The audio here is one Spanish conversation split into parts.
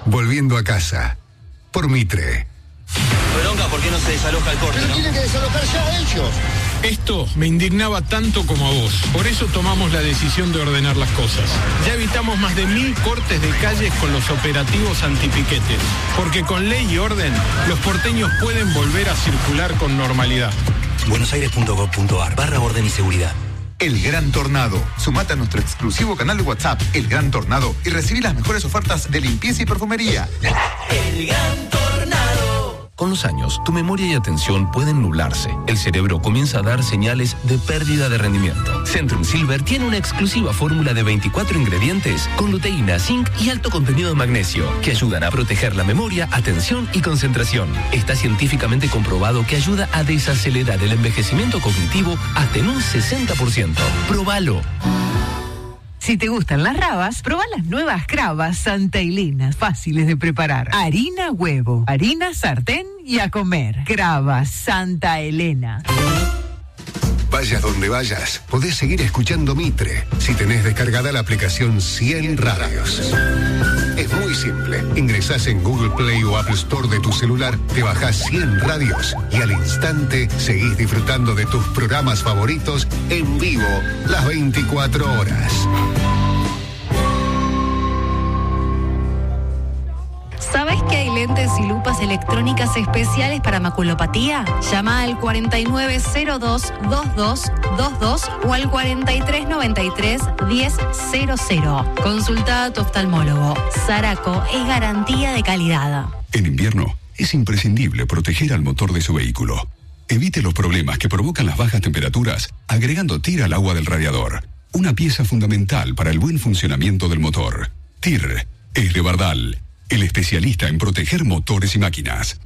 Volviendo a casa. Por Mitre. Bronca, ¿por qué no se desaloja el corte? Pero tienen que desalojar ya ellos. Esto me indignaba tanto como a vos. Por eso tomamos la decisión de ordenar las cosas. Ya evitamos más de 1000 cortes de calles con los operativos antipiquetes. Porque con ley y orden, los porteños pueden volver a circular con normalidad. buenosaires.gov.ar/orden y seguridad. El Gran Tornado. Sumate a nuestro exclusivo canal de WhatsApp, El Gran Tornado, y recibí las mejores ofertas de limpieza y perfumería. El Gran Tornado. Con los años, tu memoria y atención pueden nublarse. El cerebro comienza a dar señales de pérdida de rendimiento. Centrum Silver tiene una exclusiva fórmula de 24 ingredientes con luteína, zinc y alto contenido de magnesio que ayudan a proteger la memoria, atención y concentración. Está científicamente comprobado que ayuda a desacelerar el envejecimiento cognitivo hasta en un 60%. ¡Próbalo! Si te gustan las rabas, probá las nuevas Cravas Santa Elena, fáciles de preparar. Harina, huevo, harina, sartén y a comer. Cravas Santa Elena. Vayas donde vayas, podés seguir escuchando Mitre si tenés descargada la aplicación 100 Radios. Es muy simple. Ingresás en Google Play o Apple Store de tu celular, te bajás 100 Radios y al instante seguís disfrutando de tus programas favoritos en vivo las 24 horas. ¿Sabes que hay lentes y lupas electrónicas especiales para maculopatía? Llama al 4902-2222 o al 4393-1000. Consulta a tu oftalmólogo. Saraco es garantía de calidad. En invierno es imprescindible proteger al motor de su vehículo. Evite los problemas que provocan las bajas temperaturas agregando TIR al agua del radiador. Una pieza fundamental para el buen funcionamiento del motor. TIR es de Bardal, el especialista en proteger motores y máquinas.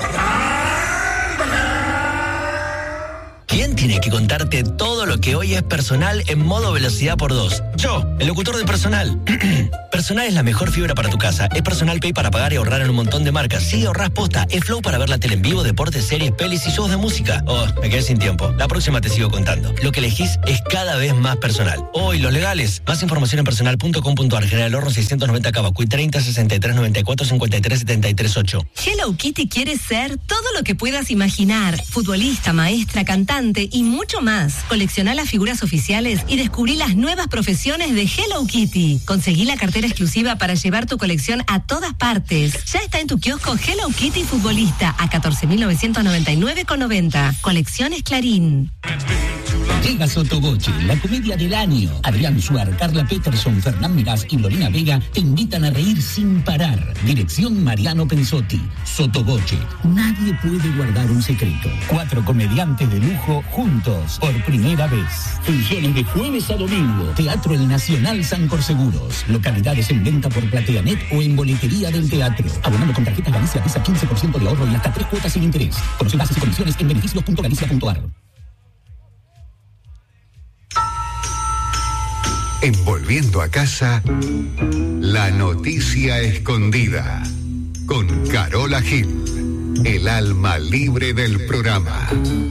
¿Quién tiene que contarte todo lo que hoy es Personal en modo velocidad por 2? Yo, el locutor de Personal. Personal es la mejor fibra para tu casa. Es Personal Pay para pagar y ahorrar en un montón de marcas. Sí, ahorrás posta. Es Flow para ver la tele en vivo, deportes, series, pelis y shows de música. Oh, me quedé sin tiempo. La próxima te sigo contando. Lo que elegís es cada vez más personal. Hoy, los legales. Más información en personal.com.ar. General Horno 690 Cavacuy 30 63 94 53 73 8. Hello Kitty quiere ser todo lo que puedas imaginar. Futbolista, maestra, cantante y mucho más. Colecciona las figuras oficiales y descubrí las nuevas profesiones de Hello Kitty. Conseguí la cartera exclusiva para llevar tu colección a todas partes. Ya está en tu kiosco Hello Kitty Futbolista a 14.999,90. Colecciones Clarín. Llega Sotoboche, la comedia del año. Adrián Suar, Carla Peterson, Fernán Mirás y Lorena Vega te invitan a reír sin parar. Dirección Mariano Pensotti. Sotoboche, nadie puede guardar un secreto. 4 comediantes de lujo juntos por primera vez. Funciones de jueves a domingo. Teatro El Nacional San Seguros. Localidades en venta por PlateaNet o en boletería del teatro. Abonando con tarjetas Galicia Visa 15% de ahorro y hasta 3 cuotas sin interés. Conoce bases y condiciones en beneficios.galicia.ar. En Volviendo a casa, la noticia escondida. Con Carola Gil, el alma libre del programa.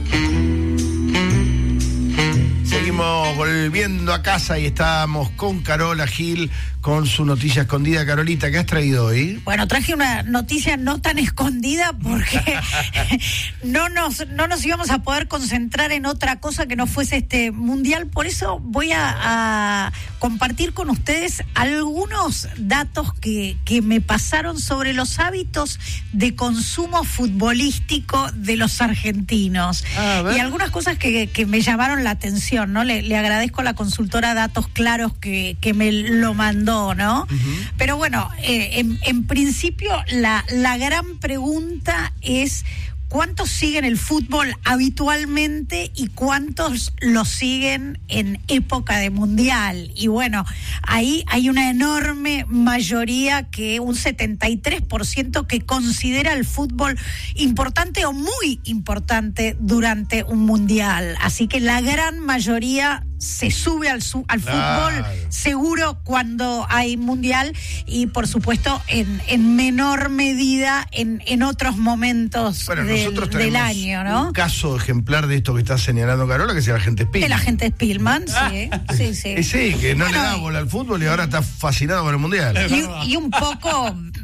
Seguimos volviendo a casa y estamos con Carola Gil con su noticia escondida. Carolita, ¿qué has traído hoy? Bueno, traje una noticia no tan escondida porque no nos íbamos a poder concentrar en otra cosa que no fuese este mundial. Por eso voy a compartir con ustedes algunos datos que me pasaron sobre los hábitos de consumo futbolístico de los argentinos. Y algunas cosas que me llamaron la atención, ¿no? Le agradezco a la consultora Datos Claros que me lo mandó, ¿no? Uh-huh. Pero bueno, en principio la gran pregunta es ¿cuántos siguen el fútbol habitualmente y cuántos lo siguen en época de mundial? Y bueno, ahí hay una enorme mayoría, que un 73% que considera el fútbol importante o muy importante durante un mundial. Así que la gran mayoría se sube al fútbol seguro cuando hay mundial y por supuesto en menor medida en otros momentos del año, ¿no? Un caso ejemplar de esto que está señalando Carola, que es el agente Spillman. El agente Spillman, sí. Sí, que no le da bola al fútbol y ahora está fascinado con el mundial. Y un poco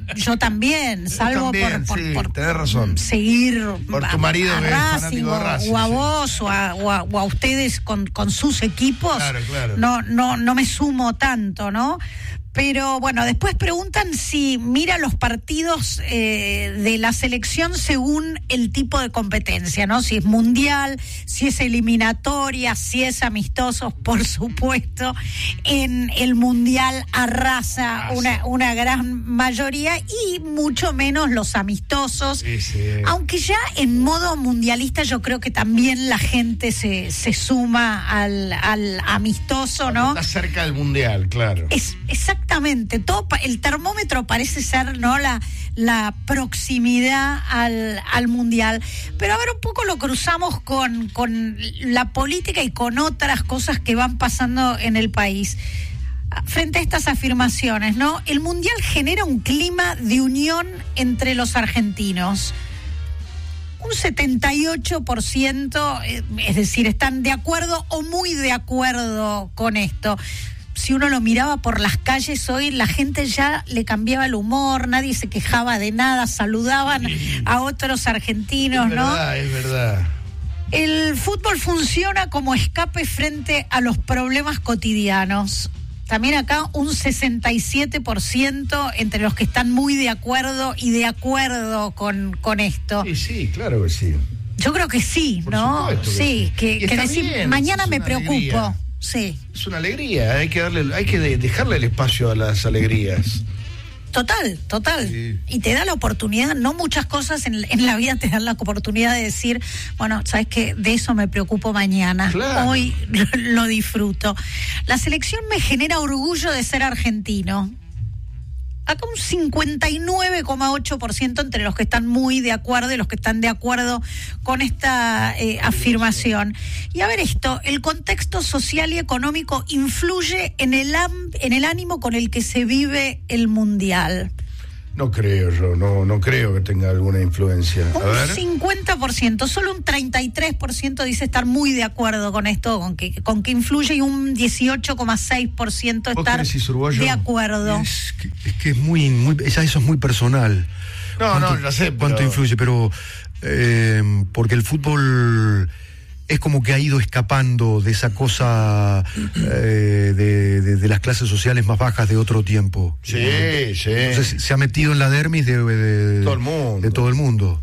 yo también, salvo también, por tenés razón. seguir por tu marido a que es Racing, fanático de Racing, o a sí. vos o a ustedes con sus equipos. Claro. No me sumo tanto, ¿no? Pero bueno, después preguntan si mira los partidos de la selección según el tipo de competencia, ¿no? Si es mundial, si es eliminatoria, si es amistosos, por supuesto. En el mundial arrasa una gran mayoría y mucho menos los amistosos. Sí. Aunque ya en modo mundialista yo creo que también la gente se suma al amistoso, ¿no? Está cerca del mundial, claro. Exactamente, el termómetro parece ser, ¿no?, la proximidad al mundial. Pero a ver, un poco lo cruzamos con la política y con otras cosas que van pasando en el país. Frente a estas afirmaciones, ¿no? El mundial genera un clima de unión entre los argentinos. Un 78%, es decir, están de acuerdo o muy de acuerdo con esto. Si uno lo miraba por las calles hoy, la gente ya le cambiaba el humor, nadie se quejaba de nada, saludaban a otros argentinos, ¿no? Es verdad. El fútbol funciona como escape frente a los problemas cotidianos. También acá un 67% entre los que están muy de acuerdo y de acuerdo con esto. Sí, claro que sí. Yo creo que sí, ¿no? Sí, que decir, bien, mañana me preocupo. Alegría. Sí. Es una alegría, hay que dejarle el espacio a las alegrías. Total. Sí. Y te da la oportunidad, no muchas cosas en la vida te dan la oportunidad de decir, bueno, ¿sabes qué? De eso me preocupo mañana. Claro. Hoy lo disfruto. La selección me genera orgullo de ser argentino. Acá un 59,8% entre los que están muy de acuerdo y los que están de acuerdo con esta afirmación. Y a ver esto, el contexto social y económico influye en el ánimo con el que se vive el mundial. No creo yo, no creo que tenga alguna influencia. A ver. 50%, solo un 33% dice estar muy de acuerdo con esto, con que influye, y un 18,6% estar de acuerdo. Es que es muy eso es muy personal. No, ya sé. ¿Cuánto influye? Pero porque el fútbol es como que ha ido escapando de esa cosa de las clases sociales más bajas de otro tiempo. Sí. Entonces se ha metido en la dermis de todo el mundo.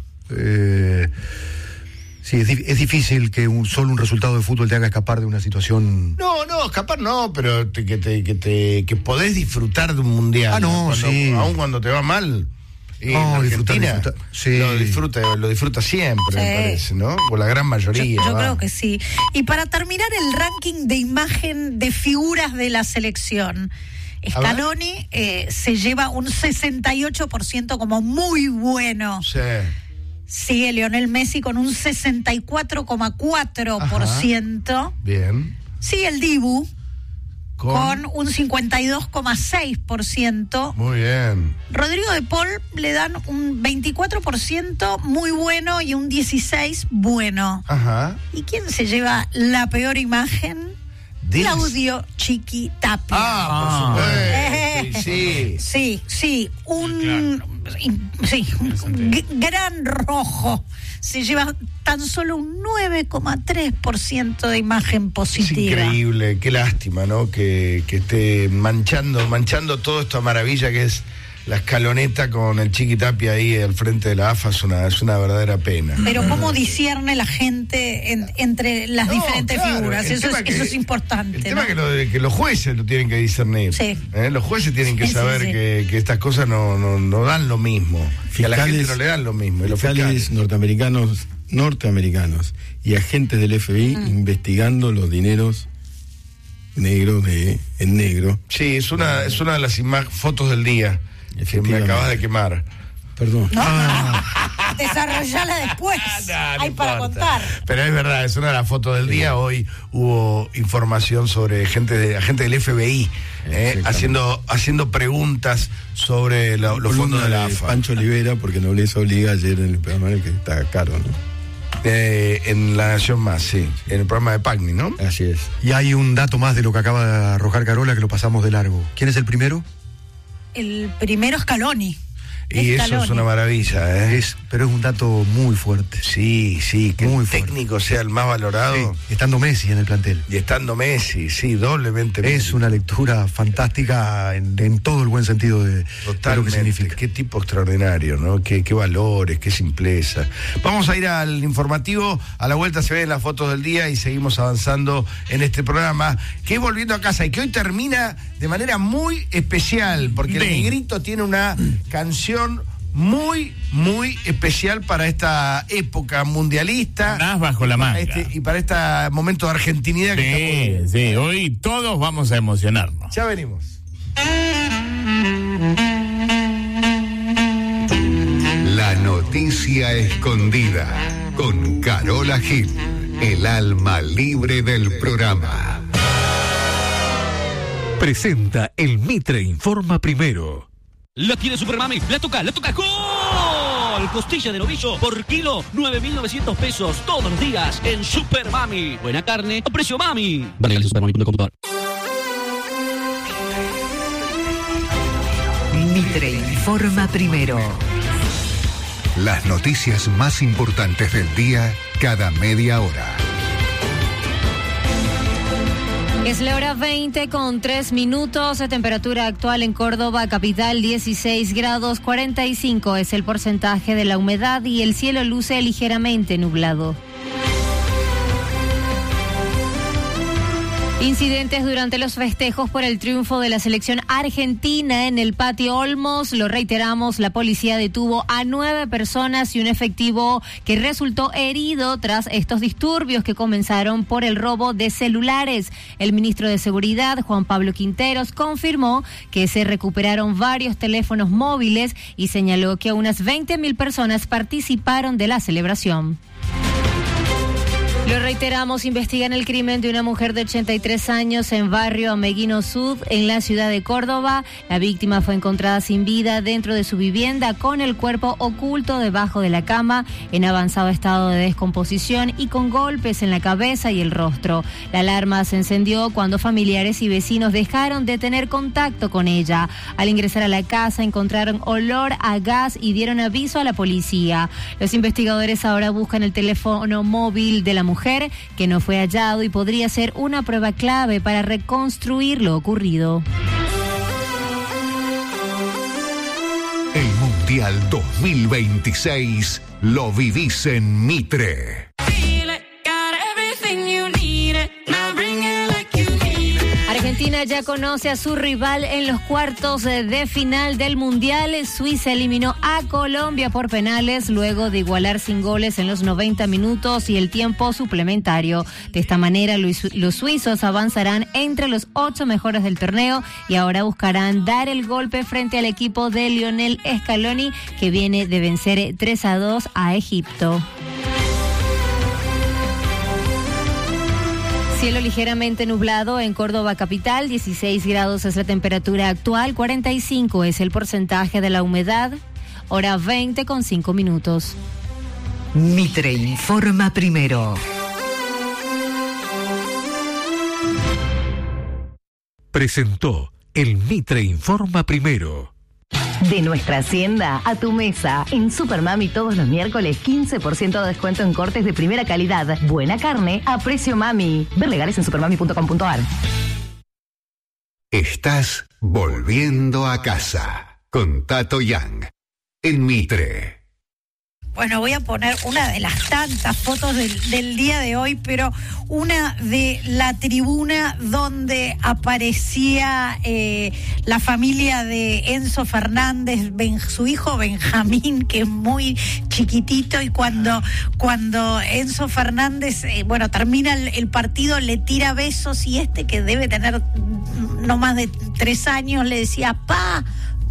Sí, es difícil que solo un resultado de fútbol te haga escapar de una situación. No, escapar no, pero que podés disfrutar de un mundial. Aún cuando te va mal. Argentina sí. Lo disfruta siempre, me parece, ¿no? Por la gran mayoría. Yo creo que sí. Y para terminar el ranking de imagen de figuras de la selección, Scaloni se lleva un 68% como muy bueno. Sí. Sigue Lionel Messi con un 64,4%. Bien. Sigue el Dibu con un 52,6%. Muy bien. Rodrigo de Paul le dan un 24% muy bueno y un 16% bueno. Ajá. ¿Y quién se lleva la peor imagen? Claudio Chiqui Tapia. Por supuesto. Sí. Un gran rojo. Se lleva tan solo un 9,3% de imagen positiva. Es increíble, qué lástima, ¿no? Que esté manchando todo esta maravilla que es la escaloneta con el Chiqui Tapia ahí al frente de la AFA. Es una verdadera pena. Pero cómo discierne la gente entre las diferentes figuras, eso es importante. El tema es que los jueces lo tienen que discernir. Sí. Los jueces tienen que saber que estas cosas no dan lo mismo. Que a la gente no le dan lo mismo. Y los fiscales norteamericanos y agentes del FBI investigando los dineros negros en negro. Sí, es una de las fotos del día que me acabas de quemar. Perdón. Desarrollala después. Hay para contar. Pero es verdad, es una de las fotos del día. Hoy hubo información sobre agente del FBI haciendo preguntas sobre los fondos de la AFA. Pancho Olivera, porque Nobleza Obliga, ayer en el programa que está caro, ¿no? En La Nación Más, sí. En el programa de Pagni, ¿no? Así es. Y hay un dato más de lo que acaba de arrojar Carola que lo pasamos de largo. ¿Quién es el primero? El primero es Scaloni. Y eso es una maravilla, ¿eh? Pero es un dato muy fuerte. Sí, que muy el técnico sea el más valorado. Sí, estando Messi en el plantel. Y estando Messi, sí, doblemente. Es Messi. una lectura fantástica en todo el buen sentido de lo que significa. Qué tipo extraordinario, ¿no? Qué valores, qué simpleza. Vamos a ir al informativo. A la vuelta se ven las fotos del día y seguimos avanzando en este programa, que es Volviendo a Casa y que hoy termina de manera muy especial, porque el Negrito tiene una canción muy, muy especial para esta época mundialista. Nada bajo la manga. Y para este momento de argentinidad que estamos. Sí, hoy todos vamos a emocionarnos. Ya venimos. La noticia escondida con Carola Gil, el alma libre del programa. Presenta el Mitre Informa Primero. La tiene Supermami, la toca, ¡gol! Costilla de novillo por kilo, 9.900 pesos todos los días en Supermami. Buena carne a precio mami. Dale al supermami.com.ar. Mitre Informa Primero. Las noticias más importantes del día cada media hora. Es la hora 20 con 3 minutos, temperatura actual en Córdoba, capital 16 grados 45 es el porcentaje de la humedad y el cielo luce ligeramente nublado. Incidentes durante los festejos por el triunfo de la selección argentina en el Patio Olmos. Lo reiteramos, la policía detuvo a 9 personas y un efectivo que resultó herido tras estos disturbios que comenzaron por el robo de celulares. El ministro de Seguridad, Juan Pablo Quinteros, confirmó que se recuperaron varios teléfonos móviles y señaló que unas 20.000 personas participaron de la celebración. Lo reiteramos, investigan el crimen de una mujer de 83 años en barrio Ameguino Sud, en la ciudad de Córdoba. La víctima fue encontrada sin vida dentro de su vivienda con el cuerpo oculto debajo de la cama, en avanzado estado de descomposición y con golpes en la cabeza y el rostro. La alarma se encendió cuando familiares y vecinos dejaron de tener contacto con ella. Al ingresar a la casa encontraron olor a gas y dieron aviso a la policía. Los investigadores ahora buscan el teléfono móvil de la mujer, que no fue hallado y podría ser una prueba clave para reconstruir lo ocurrido. El Mundial 2026 lo vivís en Mitre. Argentina ya conoce a su rival en los cuartos de final del Mundial. Suiza eliminó a Colombia por penales luego de igualar sin goles en los 90 minutos y el tiempo suplementario. De esta manera, los suizos avanzarán entre los 8 mejores del torneo y ahora buscarán dar el golpe frente al equipo de Lionel Scaloni, que viene de vencer 3-2 a Egipto. Cielo ligeramente nublado en Córdoba capital, 16 grados es la temperatura actual, 45 es el porcentaje de la humedad, hora 20 con 5 minutos. Mitre Informa Primero. Presentó el Mitre Informa Primero. De nuestra hacienda a tu mesa. En Supermami todos los miércoles 15% de descuento en cortes de primera calidad. Buena carne a precio mami. Ver legales en supermami.com.ar. Estás volviendo a casa con Tato Yang en Mitre. Bueno, voy a poner una de las tantas fotos del día de hoy, pero una de la tribuna donde aparecía la familia de Enzo Fernández, su hijo Benjamín, que es muy chiquitito, y cuando Enzo Fernández, termina el partido, le tira besos, y que debe tener no más de 3 años, le decía, pa,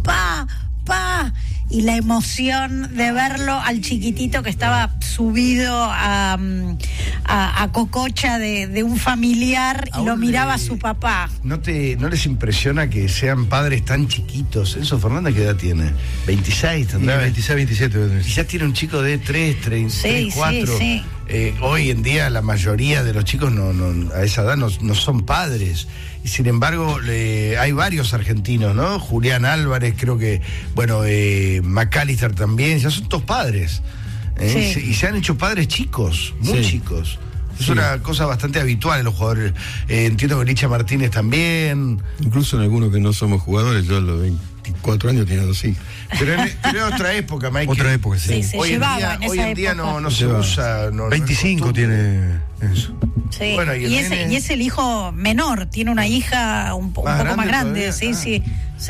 y la emoción de verlo al chiquitito que estaba subido a cococha de un familiar y lo miraba a su papá. ¿No les impresiona que sean padres tan chiquitos? Enzo Fernández, ¿qué edad tiene? 26 tendrá. 26, 27. Y ya tiene un chico de 3, 4. Sí. hoy en día la mayoría de los chicos a esa edad no son padres. Y sin embargo, hay varios argentinos, ¿no? Julián Álvarez, creo que, McAllister también, ya son todos padres. Sí. Y se han hecho padres chicos, muy chicos. Es una cosa bastante habitual en los jugadores. Entiendo que Licha Martínez también. Incluso en algunos que no somos jugadores, yo a los 24 años tenía 2 hijos. Pero en otra época, Mike. Otra época, sí. Se Hoy en día no se usa. 25 tiene eso. Sí. Bueno, y es el hijo menor, tiene una hija un poco más grande, todavía, sí.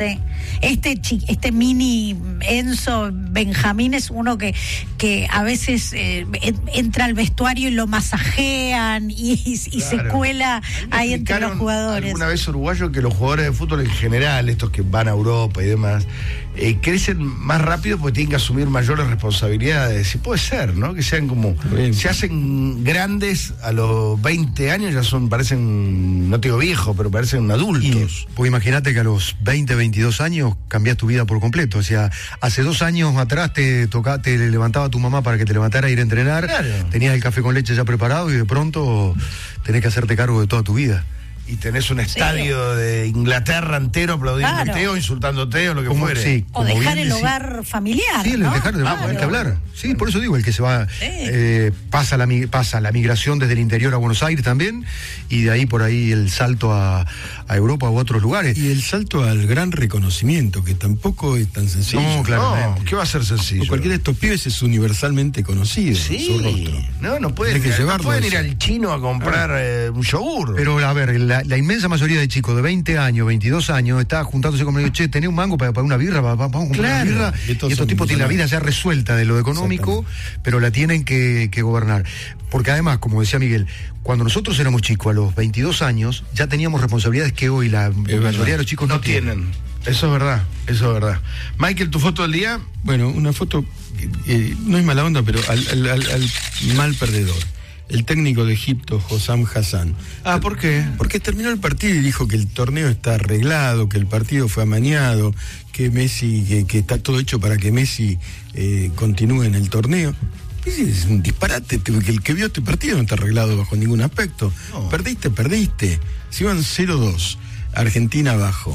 Este mini Enzo Benjamín es uno que a veces entra al vestuario y lo masajean y se cuela ahí entre los jugadores. Alguna vez uruguayo que los jugadores de fútbol en general, estos que van a Europa y demás, crecen más rápido porque tienen que asumir mayores responsabilidades. Y puede ser, ¿no? Que sean como... Se hacen grandes a los 20 años, parecen, no te digo viejos, pero parecen adultos. Pues imagínate que a los 20, 22 años cambias tu vida por completo. O sea, hace 2 años atrás te levantaba tu mamá para que te levantara a ir a entrenar. Claro. Tenías el café con leche ya preparado y de pronto tenés que hacerte cargo de toda tu vida. Y tenés un estadio de Inglaterra entero aplaudiéndote o insultándote o lo que fuere. Sí, o dejar el hogar familiar. Sí, ¿no? dejar hay que hablar. Sí, por eso digo, el que se va, pasa la migración desde el interior a Buenos Aires también, y de ahí por ahí el salto a Europa u otros lugares. Y el salto al gran reconocimiento, que tampoco es tan sencillo. No, claramente. ¿Qué va a ser sencillo? Cualquiera de estos pibes es universalmente conocido. Sí. Su rostro. No pueden ir al chino a comprar un yogur. Pero a ver, la inmensa mayoría de chicos de 20 años, 22 años, está juntándose conmigo y digo, che, tenés un mango para una birra, vamos a comprar una birra. Y estos tipos tienen la vida ya resuelta de lo económico, pero la tienen que gobernar. Porque además, como decía Miguel, cuando nosotros éramos chicos, a los 22 años, ya teníamos responsabilidades que hoy la mayoría de los chicos no tienen. Eso es verdad. Michael, ¿tu foto del día? Bueno, una foto, no es mala onda, pero al mal perdedor. El técnico de Egipto, Hossam Hassan. ¿Por qué? Porque terminó el partido y dijo que el torneo está arreglado, que el partido fue amañado, que Messi, que está todo hecho para que Messi continúe en el torneo. Es un disparate, que el que vio este partido no está arreglado bajo ningún aspecto. No. Perdiste. Se iban 0-2, Argentina abajo.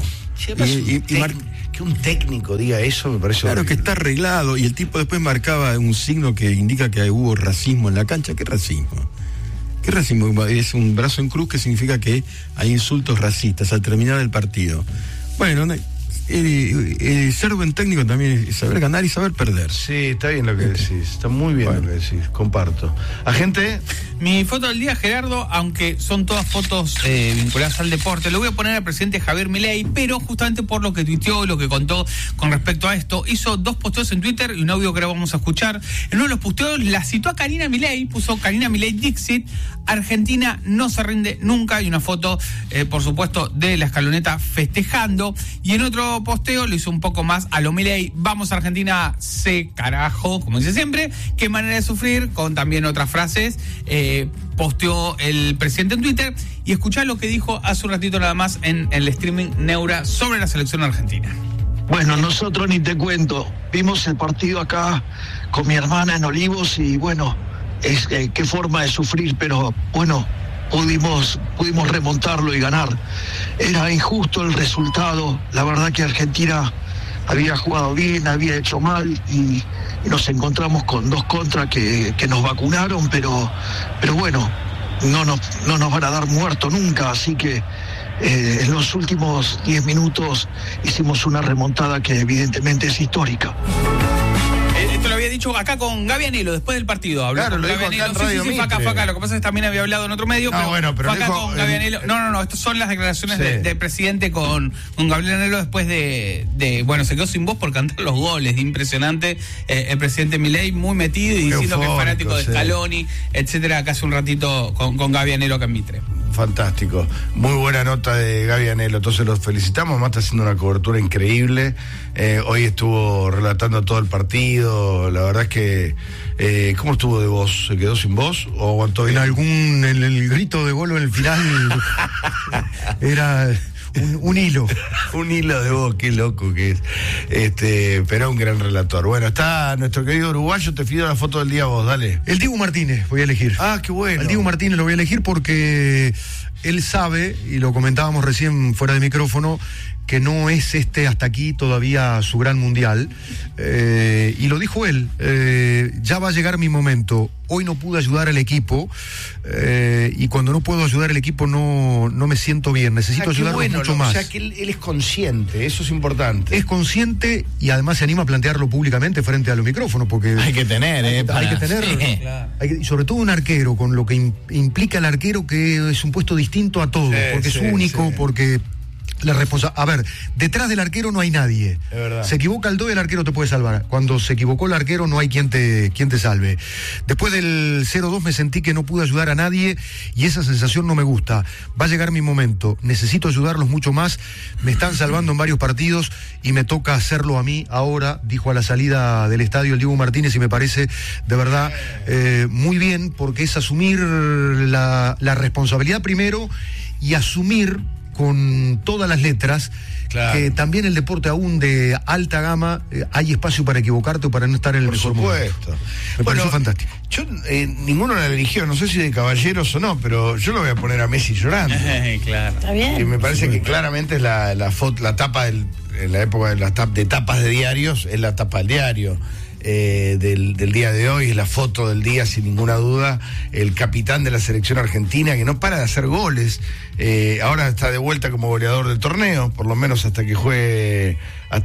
Que un técnico diga eso me parece claro horrible. Que está arreglado, y el tipo después marcaba un signo que indica que hubo racismo en la cancha. ¿Qué racismo? Es un brazo en cruz, que significa que hay insultos racistas al terminar el partido. Bueno, ser buen técnico también es saber ganar y saber perder. Sí, está bien lo que decís, está muy bien lo que decís, comparto. Agente. Mi foto del día, Gerardo, aunque son todas fotos vinculadas al deporte, lo voy a poner al presidente Javier Milei, pero justamente por lo que tuiteó y lo que contó con respecto a esto. Hizo 2 posteos en Twitter y un audio que ahora vamos a escuchar. En uno de los posteos la citó a Karina Milei, puso Karina Milei Dixit, Argentina no se rinde nunca, y una foto, por supuesto, de la escaloneta festejando. Y en otro posteo lo hizo un poco más a lo Milei, vamos a Argentina, se carajo, como dice siempre, qué manera de sufrir, con también otras frases. Posteó el presidente en Twitter, y escuchá lo que dijo hace un ratito nada más en el streaming Neura sobre la selección argentina. Bueno, nosotros ni te cuento, vimos el partido acá con mi hermana en Olivos y bueno, qué forma de sufrir, pero bueno, pudimos remontarlo y ganar. Era injusto el resultado, la verdad que Argentina había jugado bien, había hecho mal y nos encontramos con 2 contras que nos vacunaron, pero bueno, no nos van a dar muerto nunca, así que en los últimos 10 minutos hicimos una remontada que evidentemente es histórica. Esto lo había dicho acá con Gaby Anelo después del partido. Habló claro, con lo Gaby dijo Anelo. acá en Radio Fue acá. Lo que pasa es que también había hablado en otro medio. Pero fue acá con Gaby Anelo. No, estas son las declaraciones del presidente con Gabriel Anelo después de bueno, se quedó sin voz por cantar los goles. Impresionante. El presidente Milei muy metido y diciendo que es fanático de Scaloni, etcétera. Acá hace un ratito con Gaby Anelo acá en Mitre. Fantástico, muy buena nota de Gaby Anelo, entonces los felicitamos, además está haciendo una cobertura increíble, hoy estuvo relatando todo el partido, la verdad es que, ¿cómo estuvo de voz? ¿Se quedó sin voz o aguantó bien? En el grito de gol en el final era Un hilo. Un hilo de voz, qué loco que es. Pero un gran relator. Bueno, está nuestro querido uruguayo, te pido la foto del día vos, dale. El Dibu Martínez voy a elegir. Ah, qué bueno. El Dibu Martínez lo voy a elegir porque él sabe, y lo comentábamos recién fuera de micrófono, que no es hasta aquí todavía su gran mundial. Y lo dijo él, ya va a llegar mi momento. Hoy no pude ayudar al equipo, y cuando no puedo ayudar al equipo no me siento bien. Necesito ayudarlo mucho más. O sea, que él es consciente, eso es importante. Es consciente y además se anima a plantearlo públicamente frente a los micrófonos, porque hay que tener, hay que tener, sí, claro. Y sobre todo un arquero, con lo que implica el arquero, que es un puesto distinto a todos, porque es único, porque la responsabilidad. A ver, detrás del arquero no hay nadie. Es verdad. Se equivoca el 2 y el arquero te puede salvar. Cuando se equivocó el arquero no hay quien te salve. Después del 0-2 me sentí que no pude ayudar a nadie y esa sensación no me gusta. Va a llegar mi momento. Necesito ayudarlos mucho más. Me están salvando en varios partidos y me toca hacerlo a mí ahora, dijo a la salida del estadio el Dibu Martínez, y me parece de verdad muy bien, porque es asumir la responsabilidad primero y asumir con todas las letras, claro, que también el deporte aún de alta gama hay espacio para equivocarte o para no estar en el mejor momento. Por supuesto. Me pareció fantástico. Yo, ninguno la eligió, no sé si de caballeros o no, pero yo lo voy a poner a Messi llorando. Claro. Está bien. Y me parece que claramente es la foto, la tapa en la época de tapas de diarios, es la tapa del diario. Del día de hoy, es la foto del día sin ninguna duda, el capitán de la selección argentina, que no para de hacer goles, ahora está de vuelta como goleador del torneo, por lo menos hasta que juegue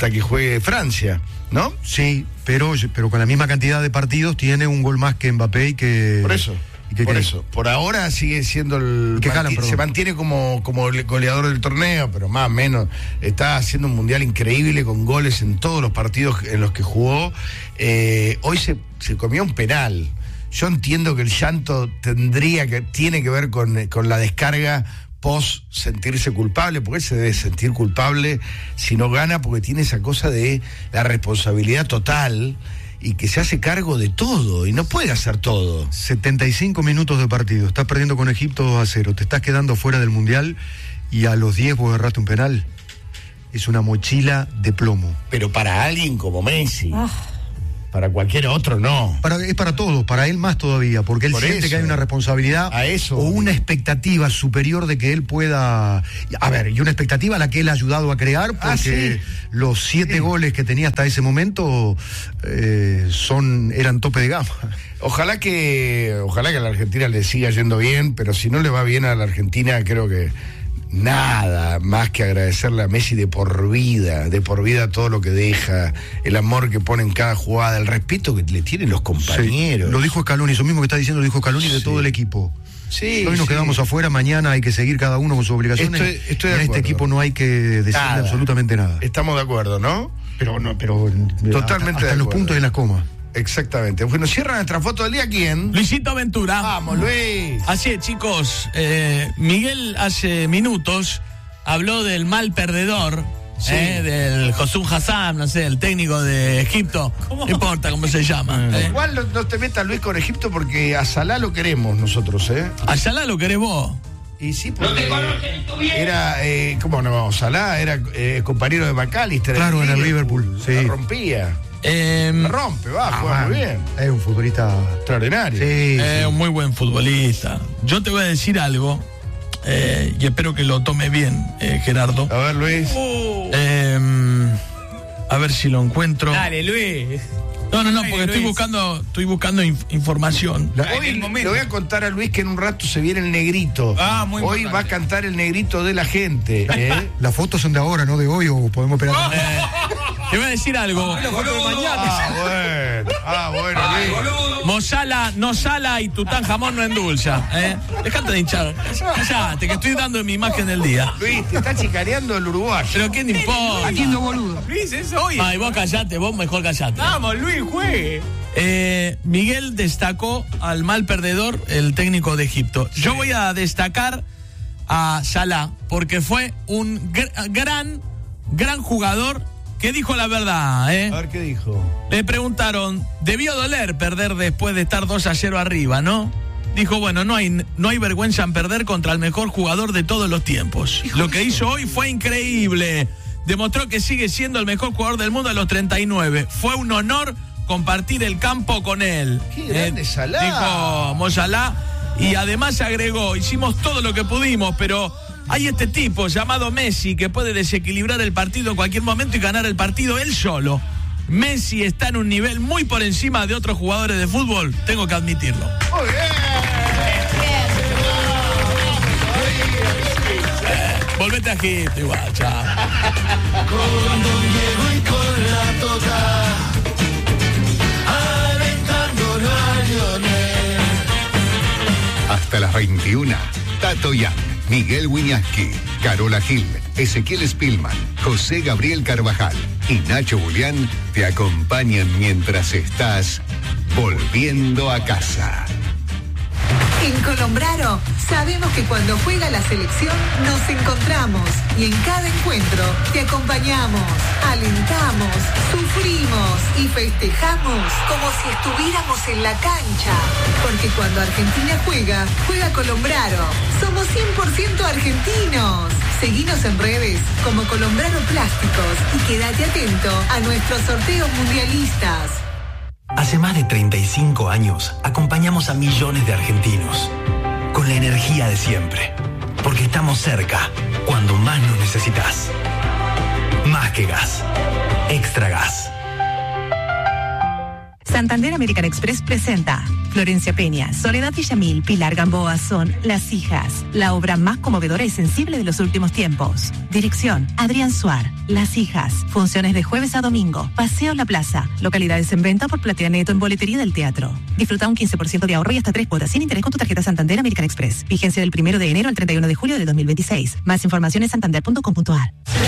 Francia, ¿no? Sí, pero con la misma cantidad de partidos tiene un gol más que Mbappé y que... Por eso. Por ahora sigue siendo se mantiene como goleador del torneo, pero más o menos está haciendo un mundial increíble con goles en todos los partidos en los que jugó. Hoy se comió un penal. Yo entiendo que el llanto tiene que ver con la descarga post sentirse culpable, porque él se debe sentir culpable si no gana, porque tiene esa cosa de la responsabilidad total y que se hace cargo de todo y no puede hacer todo. 75 minutos de partido, estás perdiendo con Egipto 2-0, te estás quedando fuera del mundial y a los 10 vos agarraste un penal. Es una mochila de plomo. Pero para alguien como Messi, para cualquier otro no. Es para todos, para él más todavía, porque él siente que hay una responsabilidad o una expectativa superior de que él pueda... A ver, y una expectativa a la que él ha ayudado a crear, porque los 7 goles que tenía hasta ese momento eran tope de gama. Ojalá que a la Argentina le siga yendo bien, pero si no le va bien a la Argentina, creo que nada más que agradecerle a Messi de por vida todo lo que deja, el amor que pone en cada jugada, el respeto que le tienen los compañeros. Sí, lo dijo Scaloni, eso mismo que está diciendo lo dijo Scaloni de todo el equipo. Sí, hoy nos quedamos afuera, mañana hay que seguir cada uno con sus obligaciones. Estoy en este equipo no hay que decirle absolutamente nada. Estamos de acuerdo, ¿no? Pero totalmente hasta en los puntos y en las comas. Exactamente. Bueno, cierra nuestra foto del día, ¿quién? Luisito Ventura. Vamos, Luis. Así es, chicos. Miguel hace minutos habló del mal perdedor, del Josun Hassan, no sé, el técnico de Egipto. No importa cómo se llama. Igual no te metas, Luis, con Egipto, porque a Salah lo queremos nosotros, ¿eh? ¿A Salah lo querés vos? Y sí, porque era, ¿cómo no? Salah era compañero de McAllister. Claro, en el Liverpool. Sí. La rompía. Juega muy bien. Es un futbolista extraordinario. Un muy buen futbolista. Yo te voy a decir algo, y espero que lo tome bien, Gerardo. A ver, Luis. A ver si lo encuentro. Dale, Luis. No, porque estoy buscando información. Hoy le voy a contar a Luis que en un rato se viene el negrito. Hoy va a cantar el negrito de la gente. Las fotos son de ahora, no de hoy, o podemos esperar. Te voy a decir algo. Bueno, Luis. Mosala no sala y Tutankamón no endulza. Dejate de hinchar. Cállate, que estoy dando mi imagen del día. Luis, te está chicaneando el uruguayo. Pero ¿quién te importa? Haciendo boludo. Luis, es hoy. Ay, vos callate, vos mejor callate. Vamos, Luis, juegue. Miguel destacó al mal perdedor, el técnico de Egipto. Sí. Yo voy a destacar a Salah, porque fue un gran jugador que dijo la verdad. A ver, ¿qué dijo? Le preguntaron, debió doler perder después de estar 2-0 arriba, ¿no? dijo, bueno, no hay vergüenza en perder contra el mejor jugador de todos los tiempos. Lo que hizo hoy fue increíble. Demostró que sigue siendo el mejor jugador del mundo a los 39. Fue un honor compartir el campo con él. ¡Qué grande Salah! Dijo Mo Salah. Y además agregó, hicimos todo lo que pudimos, pero hay este tipo llamado Messi que puede desequilibrar el partido en cualquier momento y ganar el partido él solo. Messi está en un nivel muy por encima de otros jugadores de fútbol, tengo que admitirlo. Muy Volvete a Egipto igual, chao. Con Don Diego y con la Tota, alentando a Lionel. Hasta las 21, Tato Yang, Miguel Wiñaski, Carola Gil, Ezequiel Spillman, José Gabriel Carvajal y Nacho Julián te acompañan mientras estás volviendo a casa. En Colombraro sabemos que cuando juega la selección nos encontramos y en cada encuentro te acompañamos, alentamos, sufrimos y festejamos como si estuviéramos en la cancha. Porque cuando Argentina juega Colombraro. Somos 100% argentinos. Seguinos en redes como Colombraro Plásticos y quédate atento a nuestros sorteos mundialistas. Hace más de 35 años acompañamos a millones de argentinos con la energía de siempre, porque estamos cerca cuando más nos necesitas. Más que gas, extra gas. Santander American Express presenta Florencia Peña, Soledad Villamil, Pilar Gamboa son Las Hijas, la obra más conmovedora y sensible de los últimos tiempos. Dirección, Adrián Suar. Las Hijas, funciones de jueves a domingo. Paseo La Plaza, localidades en venta por Platea Neto en boletería del teatro. Disfruta un 15% de ahorro y hasta 3 cuotas sin interés con tu tarjeta Santander American Express. Vigencia del 1 de enero al 31 de julio de 2026. Más información en santander.com.ar.